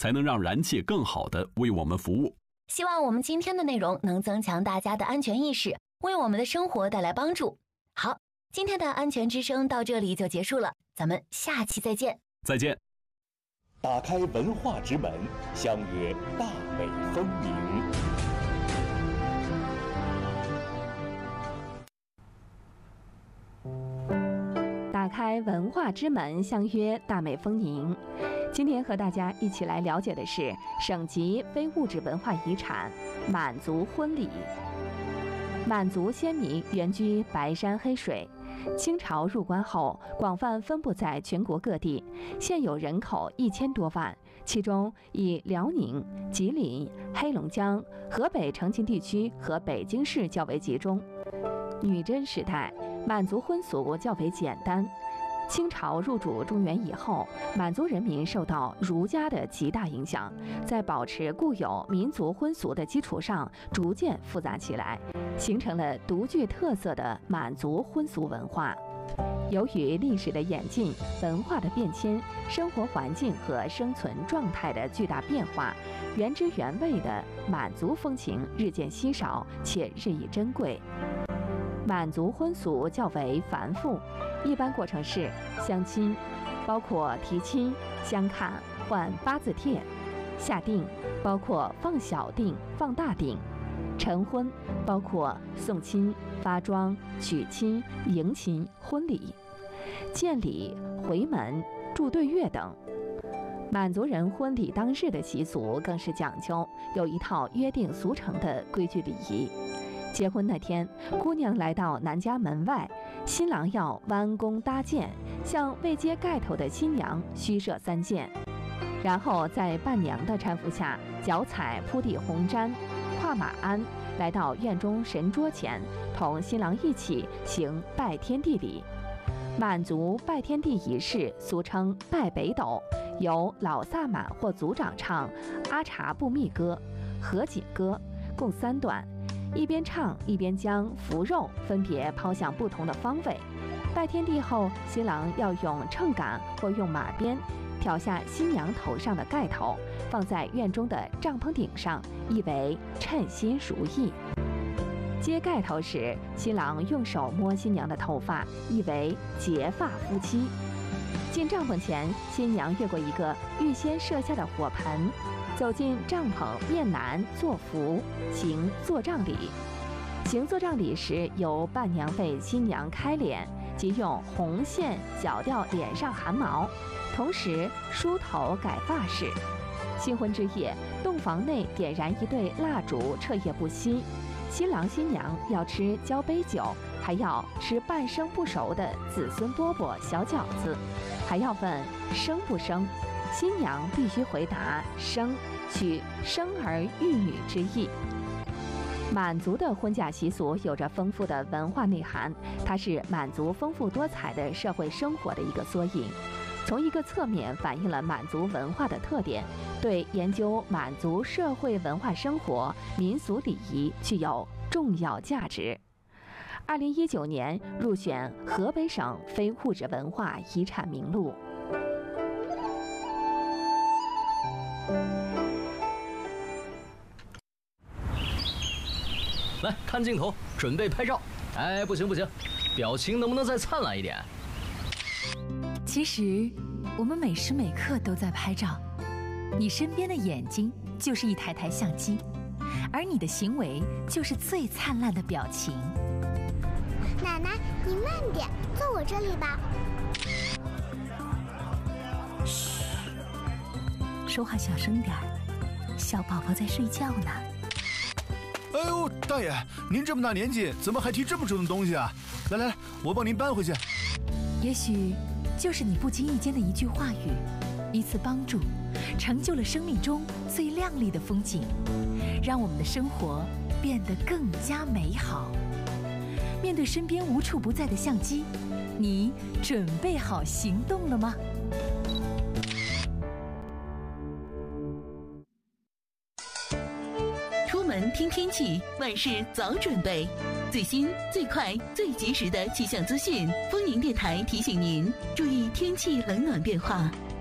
才能让燃气更好地为我们服务。 希望我们今天的内容能增强大家的安全意识，为我们的生活带来帮助。好，今天的安全之声到这里就结束了，咱们下期再见。 再见。 打开文化之门，相约大美风鸣。 打开文化之门，相约大美风吟。今天和大家一起来了解的是省级非物质文化遗产满族婚礼。满族先民原居白山黑水，清朝入关后广泛分布在全国各地，现有人口1000多万，其中以辽宁、吉林、黑龙江、河北城秦地区和北京市较为集中。女真时代，满族婚俗较为简单。清朝入主中原以后，满族人民受到儒家的极大影响，在保持固有民族婚俗的基础上，逐渐复杂起来，形成了独具特色的满族婚俗文化。由于历史的演进、文化的变迁、生活环境和生存状态的巨大变化，原汁原味的满族风情日渐稀少，且日益珍贵。满族婚俗较为繁复，一般过程是相亲，包括提亲、相看、换八字帖；下定，包括放小定、放大定；成婚，包括送亲、发庄、娶亲、迎亲、婚礼；见礼、回门、祝对月等。满族人婚礼当日的习俗更是讲究，有一套约定俗成的规矩礼仪。结婚那天，姑娘来到男家门外，新郎要弯弓搭箭，向未揭盖头的新娘虚射3箭，然后在伴娘的搀扶下，脚踩铺地红毡，跨马鞍，来到院中神桌前，同新郎一起行拜天地礼。满族拜天地仪式俗称拜北斗，由老萨满或族长唱阿察布密歌、合锦歌，共3段。一边唱一边将符肉分别抛向不同的方位。拜天地后，新郎要用秤杆或用马鞭挑下新娘头上的盖头，放在院中的帐篷顶上，意为称心如意。揭盖头时，新郎用手摸新娘的头发，意为结发夫妻。进帐篷前，新娘越过一个预先设下的火盆，走进帐篷面南坐伏，行坐帐礼。行坐帐礼时，由伴娘为新娘开脸，即用红线绞掉脸上汗毛，同时梳头改发饰。新婚之夜，洞房内点燃一对蜡烛，彻夜不息。新郎新娘要吃交杯酒，还要吃半生不熟的子孙饽饽小饺子，还要问生不生。新娘必须回答生，取生儿育女之意。满族的婚嫁习俗有着丰富的文化内涵，它是满族丰富多彩的社会生活的一个缩影，从一个侧面反映了满族文化的特点，对研究满族社会文化生活、民俗礼仪具有重要价值。2019年入选河北省非物质文化遗产名录。 来看镜头，准备拍照。哎，不行，表情能不能再灿烂一点？ 其实，我们每时每刻都在拍照。你身边的眼睛就是一台台相机，而你的行为就是最灿烂的表情。 奶奶，你慢点，坐我这里吧。 嘘，说话小声点儿，小宝宝在睡觉呢。 哎呦，大爷，您这么大年纪，怎么还提这么重的东西啊？来，我帮您搬回去。 也许就是你不经意间的一句话语，一次帮助，成就了生命中最亮丽的风景，让我们的生活变得更加美好。面对身边无处不在的相机，你准备好行动了吗？ 出门听天气，万事早准备。最新、最快、最及时的气象资讯，丰宁电台提醒您注意天气冷暖变化，